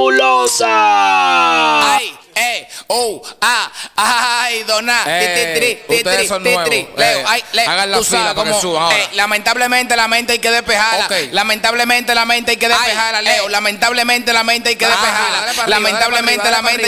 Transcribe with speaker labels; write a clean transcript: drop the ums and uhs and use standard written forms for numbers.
Speaker 1: fabulosa.
Speaker 2: Ay, ay, dona.
Speaker 3: Ustedes son nuevos.
Speaker 2: Leo,
Speaker 3: hagan la
Speaker 2: tú
Speaker 3: fila
Speaker 2: sabes
Speaker 3: para que
Speaker 2: cómo,
Speaker 3: suban ahora.
Speaker 2: lamentablemente la mente hay que despejarla.
Speaker 3: Ok.
Speaker 2: Lamentablemente la mente hay que despejarla, Leo. Lamentablemente la mente hay que despejarla.
Speaker 3: Dale para arriba,
Speaker 2: Lamentablemente
Speaker 3: dale
Speaker 2: la
Speaker 3: para
Speaker 2: mente